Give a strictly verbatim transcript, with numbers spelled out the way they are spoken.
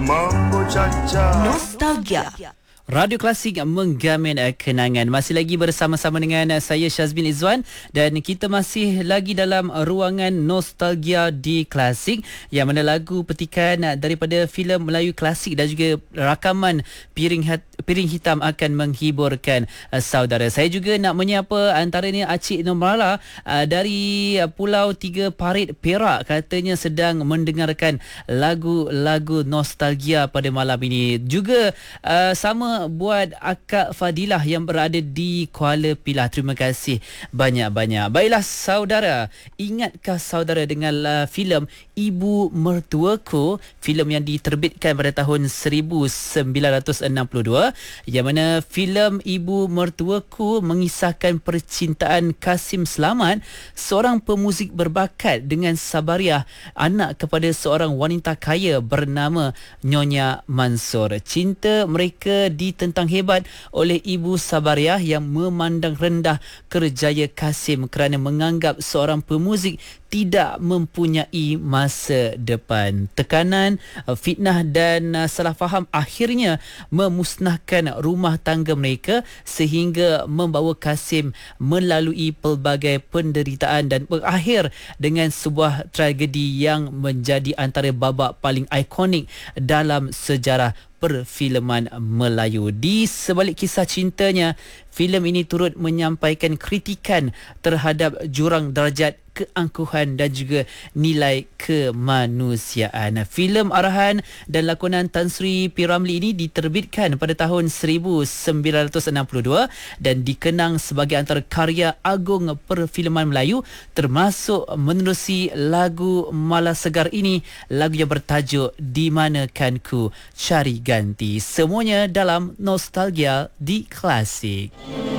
Mambo Cha-Cha. Nostalgia. Radio Klasik menggamin uh, kenangan. Masih lagi bersama-sama dengan uh, saya Syazmin Izwan, dan kita masih lagi dalam uh, ruangan nostalgia di Klasik, yang mana lagu petikan uh, daripada filem Melayu klasik dan juga rakaman Piring Hat Piring Hitam akan menghiburkan uh, saudara. Saya juga nak menyapa antaranya Acik Nomrala uh, dari uh, Pulau Tiga Parit Perak, katanya sedang mendengarkan lagu-lagu nostalgia pada malam ini. Juga uh, sama buat Akak Fadilah yang berada di Kuala Pilah. Terima kasih banyak-banyak. Baiklah saudara, ingatkah saudara dengan uh, filem Ibu Mertuaku, filem yang diterbitkan pada tahun seribu sembilan ratus enam puluh dua, yang mana filem Ibu Mertuaku mengisahkan percintaan Kasim Selamat, seorang pemuzik berbakat, dengan Sabariah, anak kepada seorang wanita kaya bernama Nyonya Mansur. Cinta mereka ditentang hebat oleh Ibu Sabariah yang memandang rendah kerjaya Kasim kerana menganggap seorang pemuzik tidak mempunyai masa depan. Tekanan, fitnah dan salah faham akhirnya memusnahkan rumah tangga mereka sehingga membawa Kasim melalui pelbagai penderitaan dan berakhir dengan sebuah tragedi yang menjadi antara babak paling ikonik dalam sejarah perfilman Melayu. Di sebalik kisah cintanya, filem ini turut menyampaikan kritikan terhadap jurang darjat keangkuhan dan juga nilai kemanusiaan. Filem arahan dan lakonan Tan Sri P. Ramlee ini diterbitkan pada tahun seribu sembilan ratus enam puluh dua dan dikenang sebagai antara karya agung perfilman Melayu, termasuk menerusi lagu Malah Segar ini, lagu yang bertajuk Di Manakan Ku Cari Ganti. Semuanya dalam nostalgia di Klasik.